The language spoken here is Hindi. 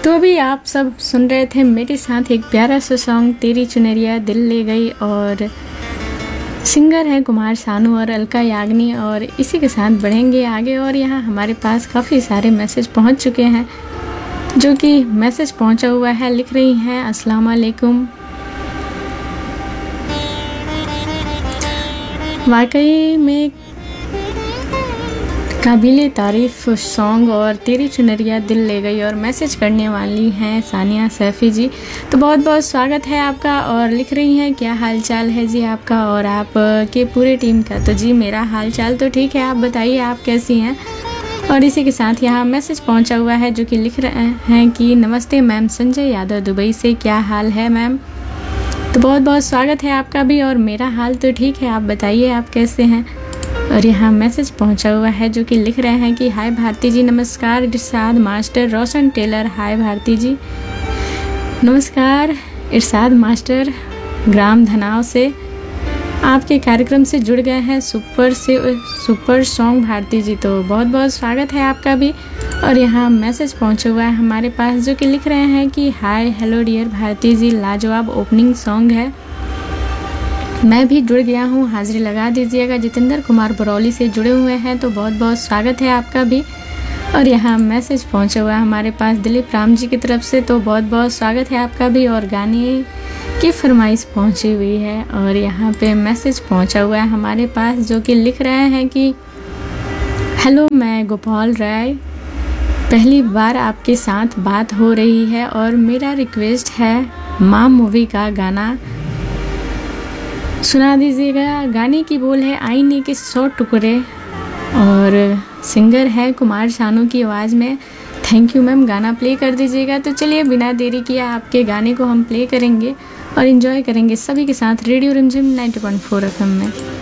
तो अभी आप सब सुन रहे थे मेरे साथ एक प्यारा सा सॉन्ग तेरी चुनरिया दिल ले गई, और सिंगर हैं कुमार सानू और अलका याग्निक। और इसी के साथ बढ़ेंगे आगे। और यहाँ हमारे पास काफ़ी सारे मैसेज पहुँच चुके हैं, जो कि मैसेज पहुँचा हुआ है। लिख रही हैं अस्सलाम वालेकुम। वाकई में काबिले तारीफ़ सॉन्ग और तेरी चुनरिया दिल ले गई। और मैसेज करने वाली हैं सानिया सैफ़ी जी, तो बहुत बहुत स्वागत है आपका। और लिख रही हैं क्या हाल चाल है जी आपका और आप के पूरे टीम का। तो जी मेरा हाल चाल तो ठीक है, आप बताइए आप कैसी हैं। और इसी के साथ यहाँ मैसेज पहुँचा हुआ है, जो कि लिख रहे हैं कि नमस्ते मैम, संजय यादव दुबई से, क्या हाल है मैम। तो बहुत बहुत स्वागत है आपका भी। और मेरा हाल तो ठीक है, आप बताइए आप कैसे हैं। और यहाँ मैसेज पहुँचा हुआ है, जो कि लिख रहे हैं कि हाय भारती जी नमस्कार, इरशाद मास्टर रोशन टेलर। हाय भारती जी नमस्कार, इरशाद मास्टर ग्राम धनाव से आपके कार्यक्रम से जुड़ गए हैं। सुपर सॉन्ग भारती जी, तो बहुत बहुत स्वागत है आपका भी। और यहाँ मैसेज पहुँचा हुआ है हमारे पास, जो कि लिख रहे हैं कि हाय हेलो डियर भारती जी, लाजवाब ओपनिंग सॉन्ग है, मैं भी जुड़ गया हूँ, हाजिरी लगा दीजिएगा। जितेंद्र कुमार बरौली से जुड़े हुए हैं, तो बहुत बहुत स्वागत है आपका भी। और यहाँ मैसेज पहुँचा हुआ है हमारे पास दिलीप राम जी की तरफ से, तो बहुत बहुत स्वागत है आपका भी। और गाने की फरमाइश पहुँची हुई है। और यहाँ पे मैसेज पहुँचा हुआ है हमारे पास, जो कि लिख रहे हैं कि हेलो मैं गोपाल राय, पहली बार आपके साथ बात हो रही है और मेरा रिक्वेस्ट है माँ मूवी का गाना सुना दीजिएगा। गाने की बोल है आईने के 100 टुकड़े और सिंगर है कुमार सानू की आवाज़ में। थैंक यू मैम, गाना प्ले कर दीजिएगा। तो चलिए बिना देरी किए आपके गाने को हम प्ले करेंगे और एंजॉय करेंगे सभी के साथ रेडियो रिमझिम 90.4 FM में।